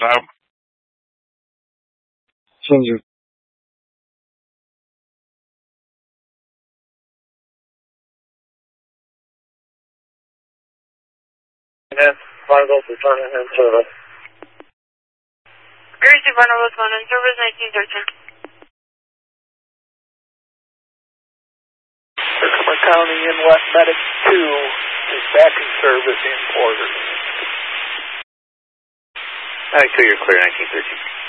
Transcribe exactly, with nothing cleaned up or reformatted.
Stop. Ginger. Yes, Barnabas returning in service. Gracie Barnabas one in service, nineteen thirteen. Herkimer County Inlet Medic two is back in service in Porter. ninety-two, you're clear, nineteen thirteen.